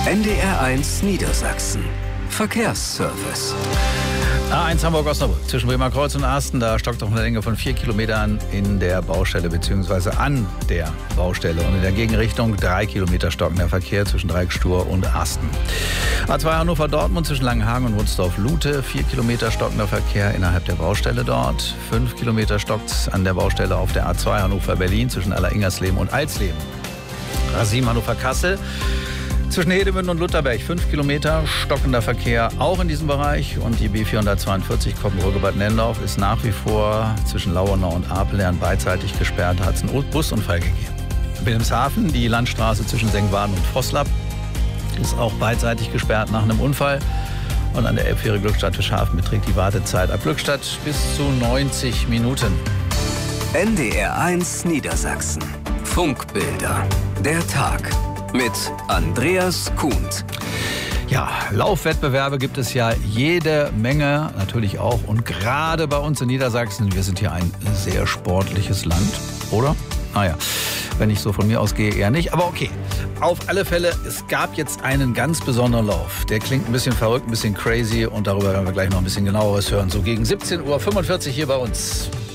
NDR1 Niedersachsen. Verkehrsservice. A1 Hamburg-Osnabrück zwischen Bremer Kreuz und Arsten. Da stockt auf eine Länge von 4 Kilometern in der Baustelle bzw. an der Baustelle. Und in der Gegenrichtung 3 Kilometer stockender Verkehr zwischen Dreiecksstur und Arsten. A2 Hannover-Dortmund zwischen Langenhagen und Wunsdorf-Lute. 4 Kilometer stockender Verkehr innerhalb der Baustelle dort. 5 Kilometer stockt an der Baustelle auf der A2 Hannover-Berlin zwischen Aller-Ingersleben und Alsleben. A7 Hannover-Kassel. Zwischen Hedemünden und Lutherberg 5 Kilometer stockender Verkehr auch in diesem Bereich. Und die B442 Koppenbrücke-Bad Nendorf ist nach wie vor zwischen Lauernau und Apelern beidseitig gesperrt. Da hat es einen Busunfall gegeben. Wilhelmshaven, die Landstraße zwischen Sengwarden und Voslab, ist auch beidseitig gesperrt nach einem Unfall. Und an der Elbfähre Glückstadt-Fischhafen beträgt die Wartezeit ab Glückstadt bis zu 90 Minuten. NDR1 Niedersachsen. Funkbilder. Der Tag. Mit Andreas Kuhnt. Ja, Laufwettbewerbe gibt es ja jede Menge, natürlich auch. Und gerade bei uns in Niedersachsen, wir sind hier ein sehr sportliches Land, oder? Naja, wenn ich so von mir ausgehe, eher nicht. Aber okay, auf alle Fälle, es gab jetzt einen ganz besonderen Lauf. Der klingt ein bisschen verrückt, ein bisschen crazy und darüber werden wir gleich noch ein bisschen genaueres hören. So gegen 17:45 Uhr hier bei uns.